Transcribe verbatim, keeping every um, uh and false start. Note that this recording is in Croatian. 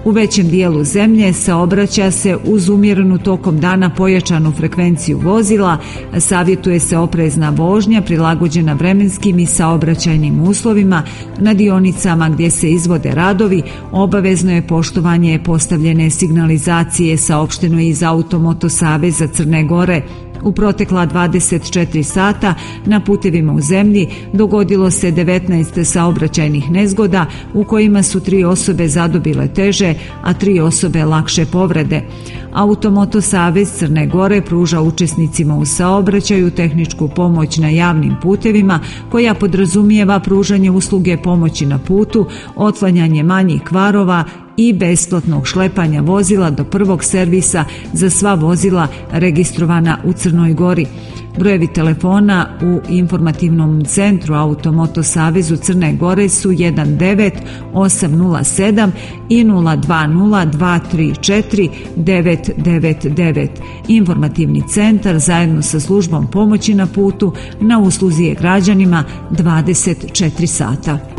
U većem dijelu zemlje saobraća se uz umjerenu tokom dana pojačanu frekvenciju vozila, savjetuje se oprezna vožnja prilagođena vremenskim i saobraćajnim uslovima. Na dionicama gdje se izvode radovi obavezno je poštovanje postavljene signalizacije, saopšteno iz Automoto saveza Crne Gore. U protekla dvadeset četiri sata na putevima u zemlji dogodilo se devetnaest saobraćajnih nezgoda u kojima su tri osobe zadobile teže, a tri osobe lakše povrede. Automoto savez Crne Gore pruža učesnicima u saobraćaju tehničku pomoć na javnim putevima koja podrazumijeva pružanje usluge pomoći na putu, otklanjanje manjih kvarova i besplatnog šlepanja vozila do prvog servisa za sva vozila registrovana u Crnoj Gori. Brojevi telefona u informativnom centru Automoto savezu Crne Gore su jedan devet osam nula sedam i nula dva nula dva tri četiri devet devet devet. Informativni centar zajedno sa službom pomoći na putu na usluzi je građanima dvadeset četiri sata.